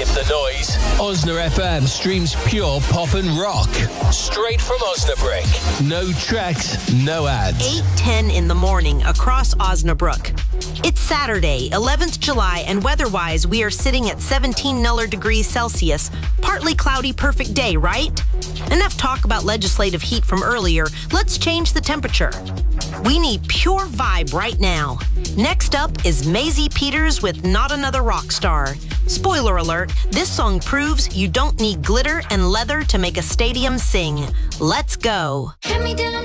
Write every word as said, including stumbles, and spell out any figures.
Skip the noise. Osna F M streams pure pop and rock. Straight from Osnabrück. No tracks, no ads. eight ten in the morning across Osnabrück. It's Saturday, eleventh of July, and weather-wise, we are sitting at seventeen Nuller degrees Celsius. Partly cloudy, perfect day, right? Enough talk about legislative heat from earlier. Let's change the temperature. We need pure vibe right now. Next up is Maisie Peters with Not Another Rock Star. Spoiler alert, this song proves you don't need glitter and leather to make a stadium sing. Let's go. Hand me down.